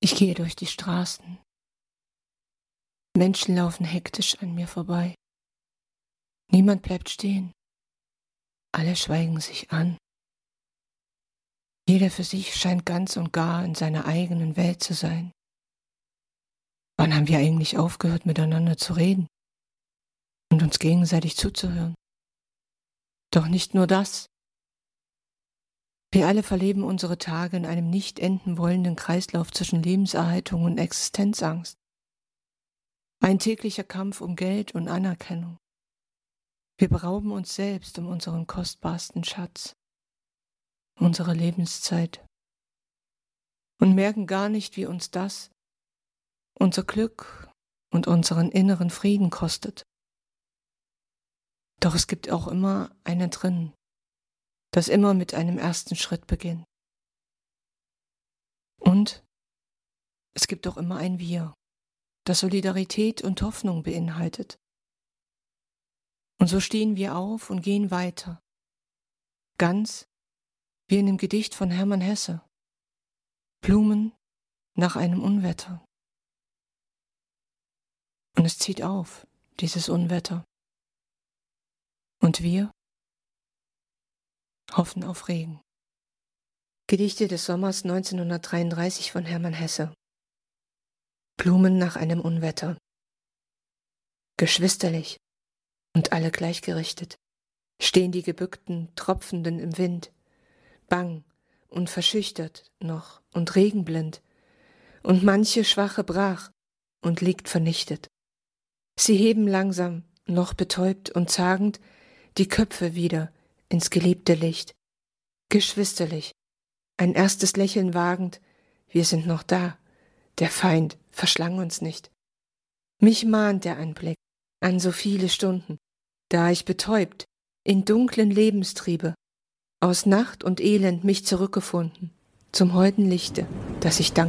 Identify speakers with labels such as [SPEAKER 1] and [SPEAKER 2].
[SPEAKER 1] Ich gehe durch die Straßen. Menschen laufen hektisch an mir vorbei. Niemand bleibt stehen. Alle schweigen sich an. Jeder für sich scheint ganz und gar in seiner eigenen Welt zu sein. Wann haben wir eigentlich aufgehört, miteinander zu reden und uns gegenseitig zuzuhören? Doch nicht nur das. Wir alle verleben unsere Tage in einem nicht enden wollenden Kreislauf zwischen Lebenserhaltung und Existenzangst. Ein täglicher Kampf um Geld und Anerkennung. Wir berauben uns selbst um unseren kostbarsten Schatz, unsere Lebenszeit, und merken gar nicht, wie uns das unser Glück und unseren inneren Frieden kostet. Doch es gibt auch immer einen drin, das immer mit einem ersten Schritt beginnt. Und es gibt auch immer ein Wir, das Solidarität und Hoffnung beinhaltet. Und so stehen wir auf und gehen weiter, ganz wie in dem Gedicht von Hermann Hesse, Blumen nach einem Unwetter. Und es zieht auf, dieses Unwetter. Und wir hoffen auf Regen. Gedichte des Sommers 1933 von Hermann Hesse. Blumen nach einem Unwetter. Geschwisterlich und alle gleichgerichtet stehen die gebückten, tropfenden im Wind, bang und verschüchtert noch und regenblind, und manche Schwache brach und liegt vernichtet. Sie heben langsam, noch betäubt und zagend, die Köpfe wieder ins geliebte Licht. Geschwisterlich, ein erstes Lächeln wagend, wir sind noch da, der Feind verschlang uns nicht. Mich mahnt der Anblick an so viele Stunden, da ich betäubt in dunklen Lebenstriebe aus Nacht und Elend mich zurückgefunden, zum holden Lichte, das ich dankbar